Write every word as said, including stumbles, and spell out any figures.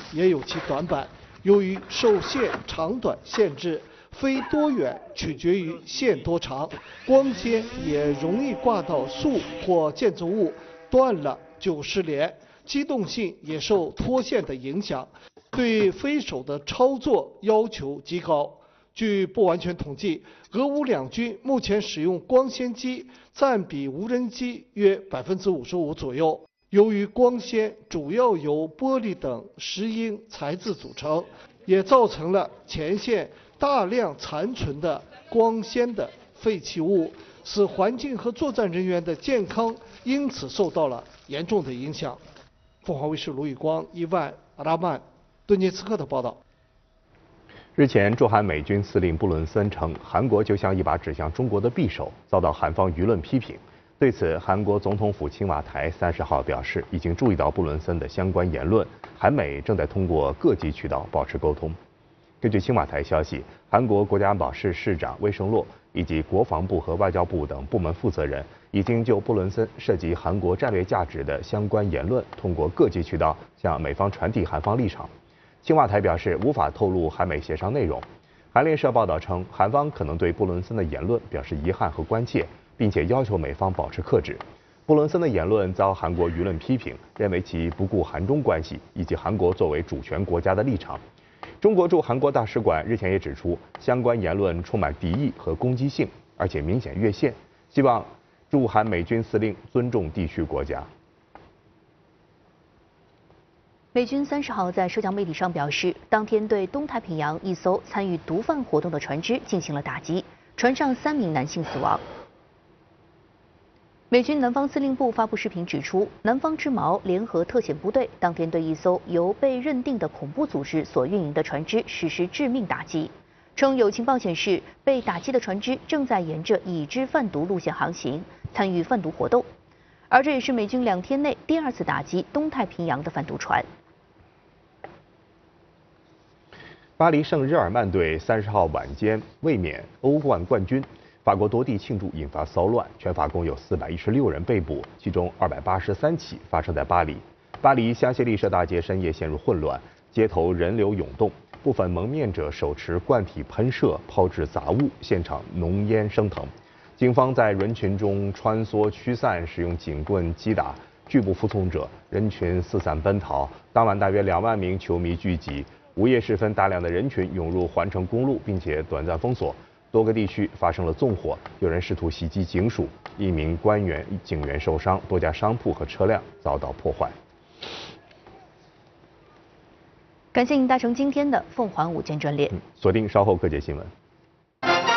也有其短板。由于受线长短限制，飞多远取决于线多长，光纤也容易挂到树或建筑物，断了就失联，机动性也受脱线的影响，对飞手的操作要求极高。据不完全统计，俄乌两军目前使用光纤机占比无人机约百分之五十五左右。由于光纤主要由玻璃等石英材质组成，也造成了前线大量残存的光纤的废弃物，使环境和作战人员的健康因此受到了严重的影响。凤凰卫视卢宇光、伊万·阿拉曼、顿涅茨克的报道。 日前，驻韩美军司令布伦森称，韩国就像一把指向中国的匕首，遭到韩方舆论批评。对此，韩国总统府青瓦台三十号表示，已经注意到布伦森的相关言论，韩美正在通过各级渠道保持沟通。根据青瓦台消息，韩国国家安保室室长魏胜洛以及国防部和外交部等部门负责人，已经就布伦森涉及韩国战略价值的相关言论，通过各级渠道向美方传递韩方立场。青瓦台表示，无法透露韩美协商内容。韩联社报道称，韩方可能对布伦森的言论表示遗憾和关切，并且要求美方保持克制。布伦森的言论遭韩国舆论批评，认为其不顾韩中关系以及韩国作为主权国家的立场。中国驻韩国大使馆日前也指出，相关言论充满敌意和攻击性，而且明显越线，希望驻韩美军司令尊重地区国家。 美军三十号在社交媒体上表示，当天对东太平洋一艘参与毒贩活动的船只进行了打击，船上三名男性死亡。美军南方司令部发布视频指出，南方之矛联合特遣部队当天对一艘由被认定的恐怖组织所运营的船只实施致命打击，称有情报显示，被打击的船只正在沿着已知贩毒路线航行，参与贩毒活动。而这也是美军两天内第二次打击东太平洋的贩毒船。 巴黎圣日耳曼队三十号晚间卫冕欧冠冠军，法国多地庆祝引发骚乱，全法共有四百一十六人被捕，其中二百八十三起发生在巴黎。巴黎香榭丽舍大街深夜陷入混乱，街头人流涌动，部分蒙面者手持罐体喷射抛掷杂物，现场浓烟升腾。警方在人群中穿梭驱散，使用警棍击打拒不服从者，人群四散奔逃。当晚大约两万名球迷聚集。午夜时分，大量的人群涌入环城公路，并且短暂封锁，多个地区发生了纵火，有人试图袭击警署，一名官员、警员受伤，多家商铺和车辆遭到破坏。 感谢您搭乘今天的凤凰午间专列， 锁定稍后各界新闻。